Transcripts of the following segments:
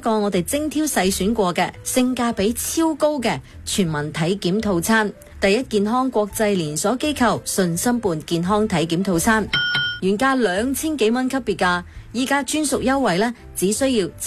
個我哋精挑細選過嘅性價比超高嘅全民體檢套餐。第一健康國際連鎖機構信心伴健康體檢套餐，原價2000幾蚊級別價，依家專屬優惠呢，只需要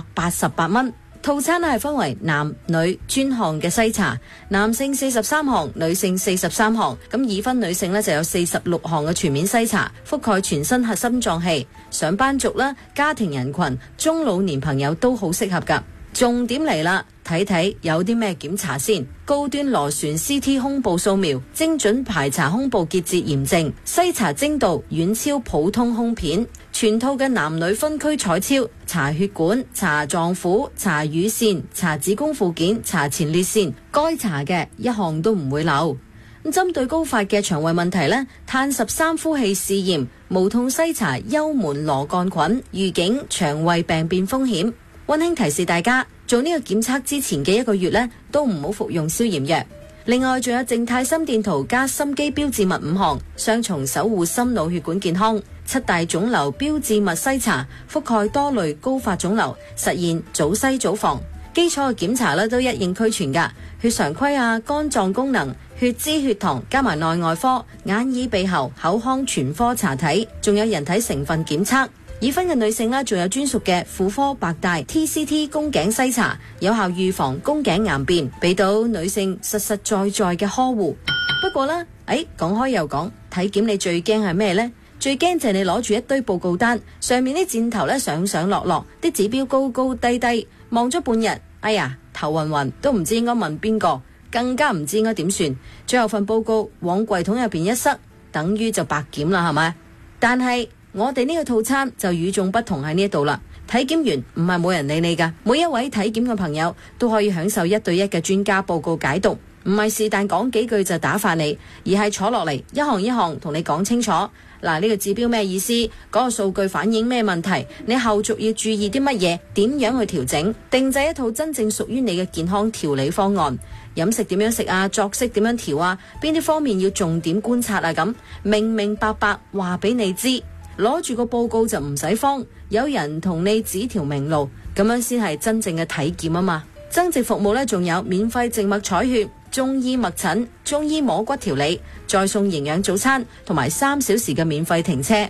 788蚊。套餐係分為男女專項嘅篩查，男性43項，女性43項，咁已婚女性呢就有46項嘅全面篩查，覆蓋全身核心臟器。上班族啦、家庭人群、中老年朋友都好適合㗎。重點嚟啦，睇睇有啲咩檢查先。高端螺旋 CT 胸部掃描，精準排查胸部結節炎症，篩查精度遠超普通胸片。全套嘅男女分區彩超，查血管、查臟腑、查乳腺、查子宮附件、查前列腺，該查嘅一項都唔會漏。咁針對高發嘅腸胃問題呢，碳13呼氣試驗，無痛篩查幽門螺桿菌，預警腸胃病變風險。溫馨提示大家，做呢個檢測之前嘅1個月呢，都唔好服用消炎藥。另外仲有靜態心電圖加心肌標誌物5項，雙重守護心腦血管健康。7大腫瘤標誌物篩查，覆蓋多類高發腫瘤，實現早篩早防。基礎嘅檢查呢都一應俱全㗎，血常規啊、肝臟功能、血脂、血糖，加埋內外科、眼耳鼻喉、口腔全科查體，仲有人體成分檢測。已婚嘅女性啦，仲有專屬嘅婦科白帶 TCT 宮頸篩查，有效預防宮頸癌變，俾到女性實實在在嘅呵護。不過呢，講開又講，體檢你最驚係咩呢？最驚就係你攞住一堆報告單，上面啲箭頭咧上上落落，啲指標高高低低，望咗半日，哎呀頭暈暈，都唔知應該問邊個，更加唔知應該點算。最後份報告往櫃桶入邊一塞，等於就白檢啦，係咪？但係我哋呢個套餐就與眾不同喺呢度啦。體檢員唔係冇人理你噶，每一位體檢嘅朋友都可以享受1對1嘅專家報告解讀，唔係是但講幾句就打發你，而係坐落嚟一項一項同你講清楚。嗱，呢個指標咩意思？嗰個數據反映咩問題？你後續要注意啲乜嘢？點樣去調整？定製一套真正屬於你嘅健康調理方案。飲食點樣食啊？作息點樣調啊？邊啲方面要重點觀察啊？咁明明白白話俾你知。攞住個報告就唔使慌，有人同你指條明路，咁樣先係真正嘅體檢啊嘛。增值服務呢，仲有免費靜脈採血、中醫脈診、中醫摸骨調理，再送營養早餐同埋3小時嘅免費停車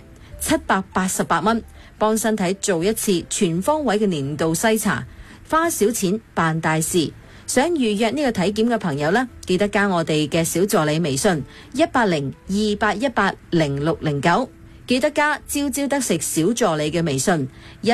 ，788蚊，幫身體做一次全方位嘅年度篩查，花小錢辦大事。想預約呢個體檢嘅朋友呢，記得加我哋嘅小助理微信18028180609。記得加朝朝得食小助理嘅微信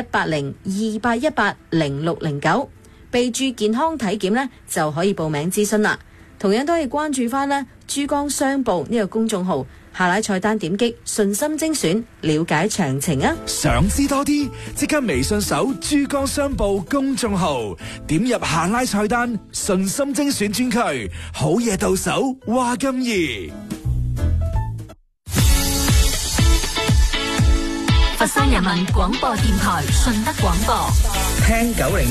18028180609，備注健康體檢呢，就可以報名諮詢啦。同樣都可以關注翻呢珠江商報呢個公眾號，下拉菜單點擊信心精選，了解詳情啊！ 想知多啲，即刻微信搜珠江商報公眾號，點入下拉菜單信心精選專區，好嘢到手話咁易。 佛山人民廣播電台順德廣播， 聽90。